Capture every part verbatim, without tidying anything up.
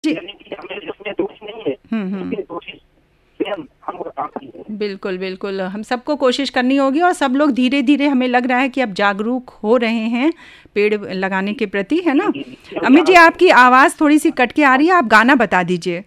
जी। यानी कि हमें इसमें दोष नहीं है, हम्म हम्म इसके दोषी स्वयं हम आप ही हैं। बिल्कुल बिल्कुल, हम सबको कोशिश करनी होगी और सब लोग धीरे धीरे, हमें लग रहा है कि अब जागरूक हो रहे हैं पेड़ लगाने के प्रति, है जी ना। जी जी, क्योंकि अमित जी, आप आपकी आवाज़ थोड़ी सी कट के आ रही है, आप गाना बता दीजिए।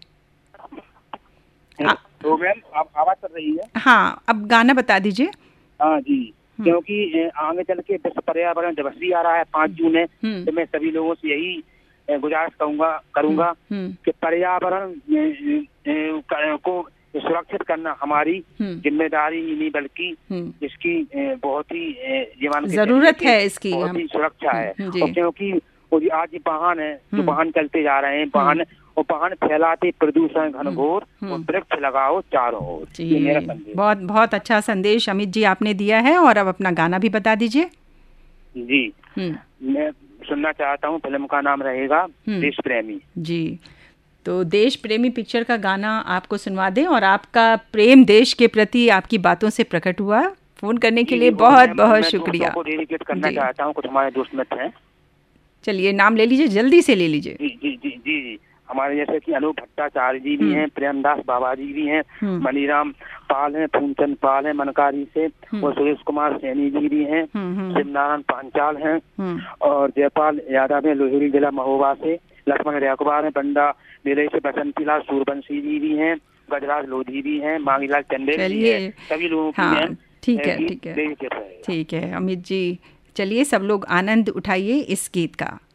आ- तो मैम आप आवाज कर रही है। हाँ, अब गाना बता दीजिए। हाँ जी, हम्म क्योंकि अ, आगे चल के विश्व पर्यावरण दिवस भी आ रहा है पाँच जून है। हम्म तो मैं सभी लोगों से यही अ, गुजारिश करूंगा हम्म करूंगा हम्म कि पर्यावरण अ, अ, क- को सुरक्षित करना हमारी हम्म जिम्मेदारी ही नहीं, बल्कि हम्म इसकी अ, बहुत ही अ, जीवन के चलने ज़रूरत के है इसकी बहुत हम। ही सुरक्षा है। हम्म और जी। क्योंकि वो जो आज ये वाहन है, जो हम्म वाहन चलते जा रहे हैं, हम्म वाहन और वाहन फैलाते प्रदूषण हम्म घनघोर, और हम्म वृक्ष लगाओ चारों ओर। ये मेरा जी, संदेश बहुत बहुत अच्छा संदेश अमित जी आपने दिया है। और अब अपना गाना भी बता दीजिए। है जी। हम्म मैं सुनना चाहता हूँ, फिल्म का नाम रहेगा हम्म देश प्रेमी। जी, तो देश प्रेमी पिक्चर का गाना आपको सुनवा दें। और आपका प्रेम देश के प्रति आपकी बातों से प्रकट हुआ। फ़ोन करने के जी लिए जी, वो बहुत मैं बहुत मैं दोस्तों शुक्रिया। को डेडिकेट करना जी, चाहता हूँ, कुछ हमारे दोस्त मित्र हैं। चलिए नाम ले लीजिए, जल्दी से ले लीजिए। जी जी जी जी जी, हमारे जैसे कि अनूप भट्टाचार्य जी भी हम्म हैं, प्रेमदास बाबा जी भी हैं, हम्म मनीराम पाल हैं, फूलचंद पाल हैं मनकारी से, हम्म और सुरेश कुमार सैनी जी भी हैं, हम्म हम्म शिवनारायण पांचाल हैं, हम्म और जयपाल यादव है लोहिड़ी जिला महोबा से, लक्ष्मण रेखबार है बंडा मेरे से, बसंतीलाल सूरबंशी जी भी हैं, गजराज लोधी भी हैं, मांगीलाल चंदेल भी हैं। चलिए, सभी लोगों की हाँ, मैम ठीक अ, है गीत ठीक है डेडिकेट रहेगा। ठीक है अमित जी। चलिए सब लोग आनंद उठाइए इस गीत का।